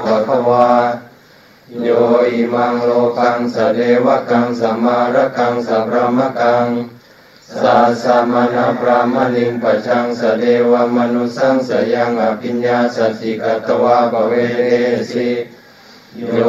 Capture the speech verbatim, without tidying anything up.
ะคะวาโยอิมังโลกังสเดวกังสัมมาระกังสัพพะมะกังสัสสะมะนะพรามลิงปัจจังสเดวมนุสังสยังอภิญญาสัจจิกตวาภเวเรสิโย